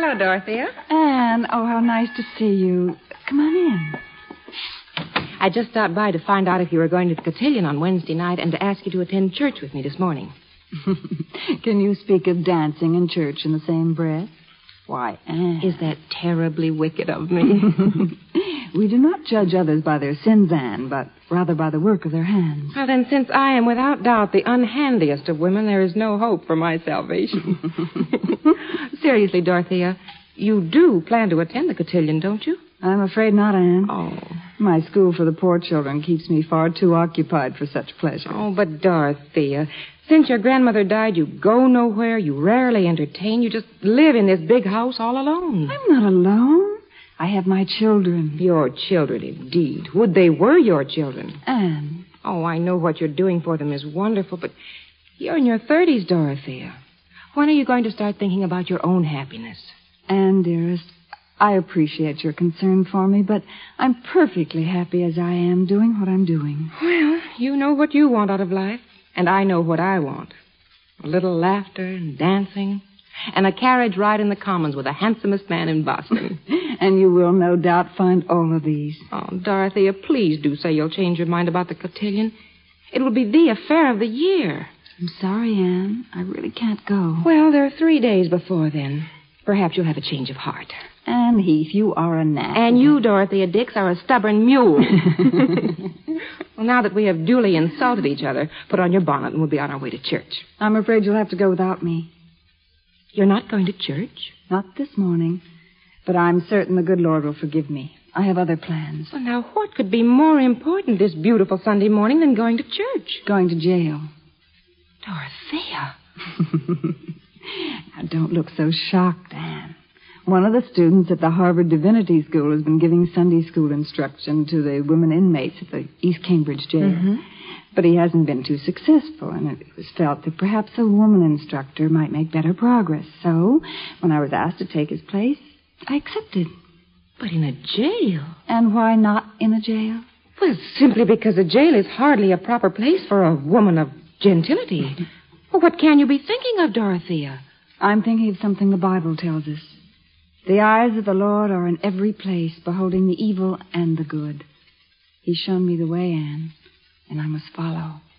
Hello, Dorothea. Anne, oh, how nice to see you. Come on in. I just stopped by to find out if you were going to the cotillion on Wednesday night and to ask you to attend church with me this morning. Can you speak of dancing and church in the same breath? Why, Anne. Is that terribly wicked of me? We do not judge others by their sins, Anne, but rather by the work of their hands. Well, then, since I am without doubt the unhandiest of women, there is no hope for my salvation. Seriously, Dorothea, you do plan to attend the cotillion, don't you? I'm afraid not, Anne. Oh. My school for the poor children keeps me far too occupied for such pleasure. Oh, but Dorothea, since your grandmother died, you go nowhere, you rarely entertain, you just live in this big house all alone. I'm not alone. I have my children. Your children, indeed. Would they were your children. Anne. Oh, I know what you're doing for them is wonderful, but you're in your 30s, Dorothea. When are you going to start thinking about your own happiness? Anne, dearest, I appreciate your concern for me, but I'm perfectly happy as I am doing what I'm doing. Well, you know what you want out of life, and I know what I want. A little laughter and dancing, and a carriage ride in the Commons with the handsomest man in Boston. And you will no doubt find all of these. Oh, Dorothea, please do say you'll change your mind about the cotillion. It will be the affair of the year. I'm sorry, Anne. I really can't go. Well, there are 3 days before then. Perhaps you'll have a change of heart. Anne Heath, you are a gnat. And you, Dorothea Dix, are a stubborn mule. Well, now that we have duly insulted each other, put on your bonnet and we'll be on our way to church. I'm afraid you'll have to go without me. You're not going to church? Not this morning. But I'm certain the good Lord will forgive me. I have other plans. Well, now, what could be more important this beautiful Sunday morning than going to church? Going to jail. Dorothea. Now, don't look so shocked, Anne. One of the students at the Harvard Divinity School has been giving Sunday school instruction to the women inmates at the East Cambridge jail. Mm-hmm. But he hasn't been too successful, and it was felt that perhaps a woman instructor might make better progress. So, when I was asked to take his place, I accepted. But in a jail? And why not in a jail? Well, simply because a jail is hardly a proper place for a woman of gentility. Well, what can you be thinking of, Dorothea? I'm thinking of something the Bible tells us. The eyes of the Lord are in every place, beholding the evil and the good. He's shown me the way, Anne, and I must follow.